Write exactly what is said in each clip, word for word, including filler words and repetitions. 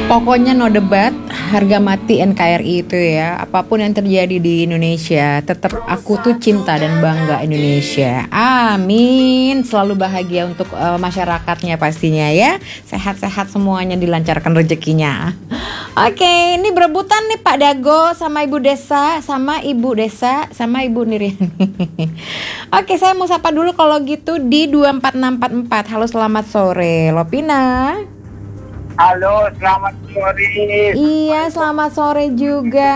Pokoknya no debat, harga mati N K R I itu ya. Apapun yang terjadi di Indonesia, tetap aku tuh cinta dan bangga Indonesia. Amin. Selalu bahagia untuk uh, masyarakatnya pastinya ya. Sehat-sehat semuanya, dilancarkan rezekinya. Oke, ini berebutan nih Pak Dago sama Ibu Desa, sama Ibu Desa, sama Ibu Niriani. Oke, saya mau sapa dulu kalau gitu di dua empat enam empat empat. Halo, selamat sore Lopina. Halo, selamat sore. Iya, selamat sore juga.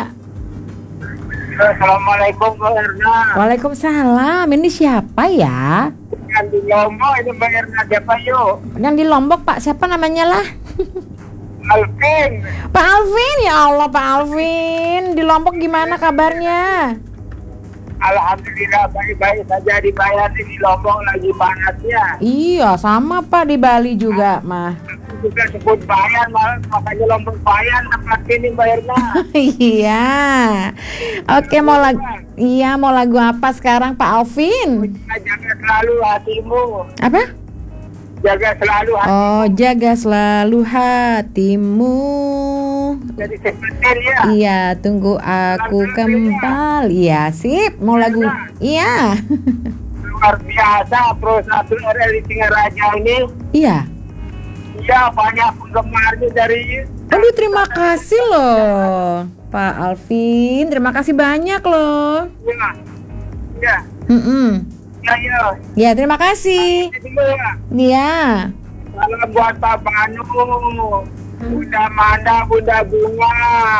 Assalamualaikum Mbak Erna. Waalaikumsalam. Ini siapa ya? Yang di Lombok ini Mbak Erna siapa yuk? Yang di Lombok Pak siapa namanya lah? Alvin. Pak Alvin, ya Allah Pak Alvin. Di Lombok gimana kabarnya? Alhamdulillah baik-baik saja, dibayar di Lombok lagi panasnya. Iya, sama Pak di Bali juga mah. Juga sebut bayan, makanya Lombok bayan tempat ini Mbak Erna. Iya. Oke, mau lagu Iya, mau lagu apa sekarang Pak Alvin? Jaga selalu hatimu. Apa? Jaga selalu hatimu. Oh, jaga selalu hatimu. Jadi seperti ya. Iya, tunggu aku kembali. Iya, sip. Mau lagu? Iya. Luar biasa Pro satu R L di Singaraja ini. Iya. Iya, banyak penggemarnya dari. Aduh, terima kasih loh Pak Alvin. Terima kasih banyak loh. Iya. Iya. Mm-mm. Iya, iya. Ya, terima kasih. Iya. Salam buat Pak Banu, Bunda Manda, Bunda Bunga,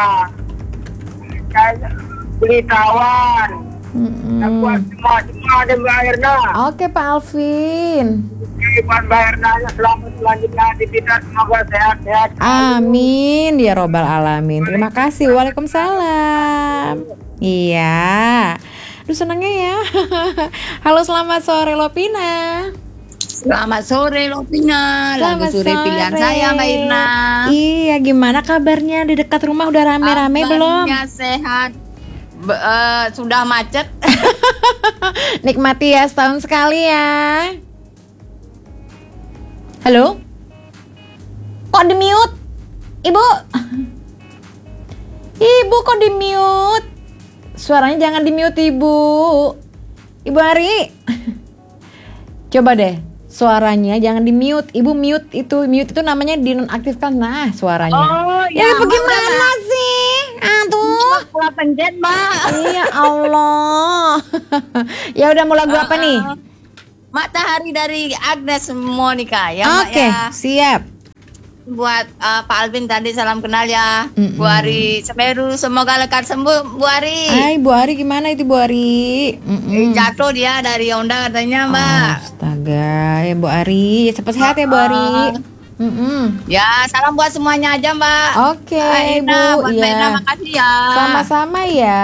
beli tawan. Dan buat semua-semua ada Mbak Erna. Oke Pak Alvin. Jadi buat Mbak Erna selamat selanjutnya di kita, semoga sehat-sehat. Amin ya robbal alamin. Terima kasih. Waalaikumsalam. Iya. Aduh, senangnya ya. Halo, selamat sore Lopina. Selamat sore Lopina. Lagu Selamat sore pilihan saya Mbak Irna. Iya, gimana kabarnya di dekat rumah, udah rame-rame belum? Kabarnya sehat. Be, uh, sudah macet. Nikmati ya setahun sekali ya. Halo? Kok di mute? Ibu? Ibu kok di mute? Suaranya jangan di mute Ibu. Ibu Ari. Coba deh, suaranya jangan di mute. Ibu mute itu, mute itu namanya dinonaktifkan. Nah, suaranya. Oh, ya, ya bagaimana sih? Aduh. Gua pencet, Mbak. Iya Allah. Ya udah, mau lagu apa uh, nih? Matahari dari Agnes Monica ya Mbak. Oke, ya. siap. Buat uh, Pak Alvin tadi salam kenal ya. Mm-mm. Bu Ari Semeru, semoga lekas sembuh Bu Ari. Hai Bu Ari, gimana itu Bu Ari? Mm-mm. Jatuh dia dari Honda katanya Mbak. Astaga, ya Bu Ari, cepat sehat ya Bu Ari. Mm-mm. Ya, salam buat semuanya aja Mbak. Oke Aina, Bu, buat ya. Mbak Ina, makasih ya. Sama-sama ya.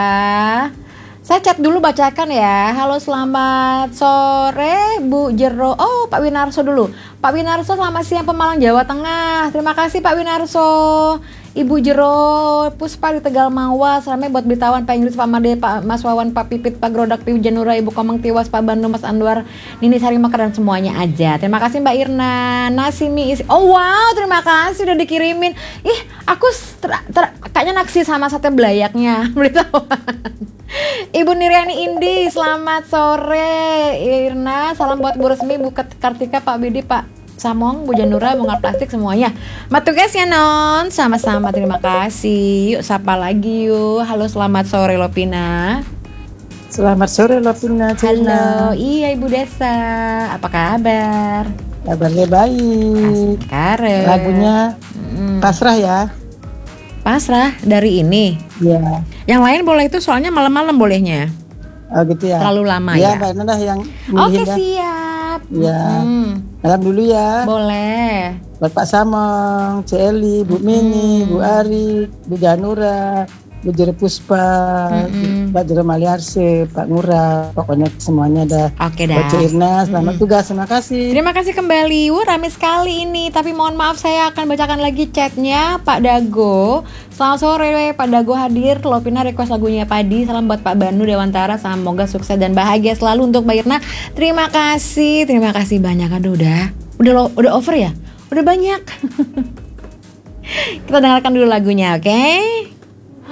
Saya chat dulu, bacakan ya. Halo, selamat sore Bu Jero. Oh, Pak Winarso dulu. Pak Winarso, selamat siang Pemalang, Jawa Tengah. Terima kasih Pak Winarso. Ibu Jero Puspa di Tegal Mawas. Ramai buat Bitawan, Pak Inggris, Pak Made, Pak Mas Wawan, Pak Pipit, Pak Grodak, Piu Janura, Ibu Komeng Tiwas, Pak Bandung, Mas Anwar, Nini Sari Makar, dan semuanya aja. Terima kasih Mbak Irna. Nasimi isi. Oh wow, terima kasih udah dikirimin. Ih, aku ter- ter- kayaknya naksir sama sate belayaknya. Beritahuan. Ibu Niriani Indi, selamat sore Irna. Salam buat Bu Resmi, Bu Kartika, Pak Bidi, Pak Samong, Bu Janura, Bunga Plastik, semuanya. Matugas ya non. Sama-sama, terima kasih. Yuk sapa lagi yuk. Halo, selamat sore Lopina. Selamat sore Lopina. Halo, iya Ibu Desa. Apa kabar? Kabarnya baik. Asik. Lagunya hmm. pasrah ya. Pasrah dari ini. Iya. Yang lain boleh itu soalnya malam-malam bolehnya. Oh gitu ya. Terlalu lama ya. ya. Iya, Mbak Nanda yang Oke, dah. siap. Iya. Hmm. Salam dulu ya. Boleh. Buat Pak Samong, Celi, Bu Mini, Bu Ari, Bu Janura, Bu Jere Puspa, Mm-mm. Pak Jere Maliarse, Pak Ngurah, pokoknya semuanya ada. Oke dah. Buat Cik Irna, selamat Mm-mm. tugas, terima kasih. Terima kasih kembali. Wuh, rame sekali ini. Tapi mohon maaf, saya akan bacakan lagi chatnya Pak Dago. Selamat sore Pak Dago hadir. Lopina request lagunya Padi. Salam buat Pak Banu Dewantara. Semoga sukses dan bahagia selalu untuk Mbak Irna. Terima kasih, terima kasih banyak. Aduh udah, udah lo- udah over ya, udah banyak. Kita dengarkan dulu lagunya, oke?